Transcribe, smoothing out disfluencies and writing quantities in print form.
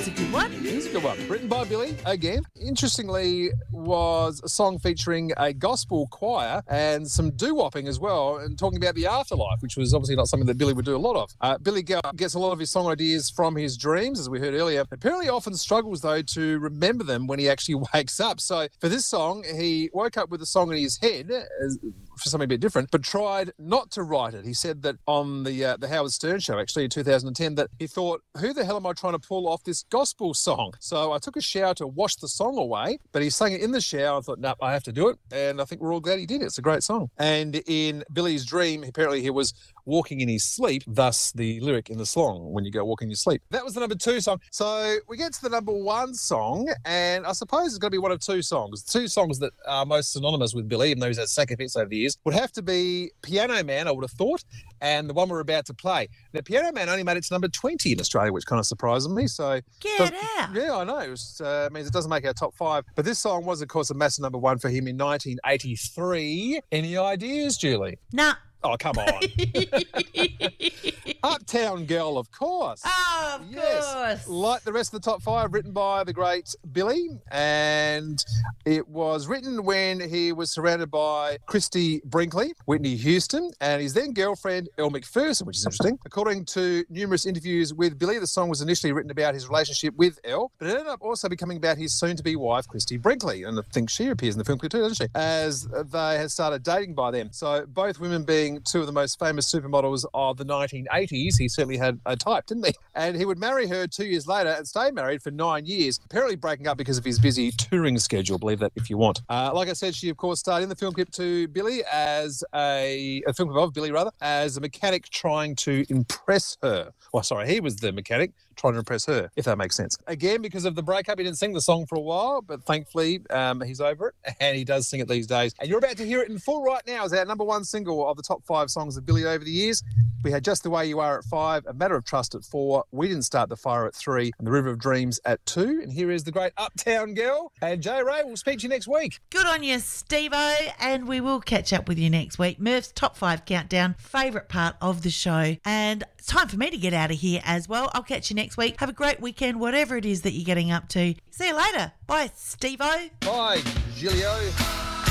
a good one. Here's a good one. Written by Billy, again. Interestingly, was a song featuring a gospel choir and some doo-wopping as well, and talking about the afterlife, which was obviously not something that Billy would do a lot of. Billy gets a lot of his song ideas from his dreams, as we heard earlier. Apparently often struggles, though, to remember them when he actually wakes up. So for this song, he woke up with a song in his head for something a bit different, but tried not to write it. He said that on the Howard Stern show, actually, in 2010, that he thought, who the hell am I trying to pull off this gospel song? So I took a shower to wash the song away, but he sang it in the shower. I thought, no, I have to do it. And I think we're all glad he did it. It's a great song. And in Billy's dream, apparently he was walking in his sleep, thus the lyric in the song, when you go walk in your sleep. That was the number 2 song. So we get to the number 1 song, and I suppose it's going to be one of 2 songs. 2 songs that are most synonymous with Billy, even though he's had sack hits over the years, would have to be Piano Man, I would have thought, and the one we're about to play. Now, Piano Man only made it to number 20 in Australia, which kind of surprises me. So Get out. Yeah, I know. It means it doesn't make our top 5. But this song was, of course, a massive number 1 for him in 1983. Any ideas, Julie? Nah. Oh, come on. Uptown Girl, of course. Oh, of course. Like the rest of the top 5, written by the great Billy. And it was written when he was surrounded by Christy Brinkley, Whitney Houston, and his then girlfriend, Elle Macpherson, which is interesting. According to numerous interviews with Billy, the song was initially written about his relationship with Elle, but it ended up also becoming about his soon-to-be wife, Christy Brinkley. And I think she appears in the film clip too, doesn't she? As they had started dating by then. So both women being 2 of the most famous supermodels of the 1980s, he certainly had a type, didn't he? And he would marry her 2 years later and stay married for 9 years, apparently breaking up because of his busy touring schedule. Believe that if you want. Like I said, she, of course, starred in the film clip to Billy as a film clip of Billy, rather, as a mechanic trying to impress her. Well, sorry, he was the mechanic trying to impress her, if that makes sense. Again, because of the breakup, he didn't sing the song for a while, but thankfully he's over it, and he does sing it these days. And you're about to hear it in full right now as our number 1 single of the top 5 songs of Billy over the years. We had Just the Way You Are at 5, A Matter of Trust at 4, We Didn't Start the Fire at 3, and The River of Dreams at 2. And here is the great Uptown Girl. And J. Ray, will speak to you next week. Good on you, Steve-O, and we will catch up with you next week. Murph's Top 5 Countdown, favourite part of the show. And it's time for me to get out of here as well. I'll catch you next week. Have a great weekend, whatever it is that you're getting up to. See you later. Bye, Steve-O. Bye, Gilio.